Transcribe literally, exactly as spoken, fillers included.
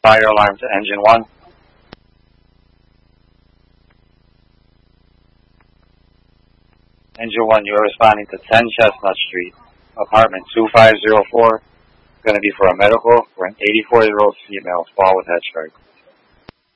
Fire alarm to engine one. Engine one, you are responding to ten Chestnut Street, apartment two five zero four. It's going to be for a medical for an eighty-four-year-old female fall with head strike.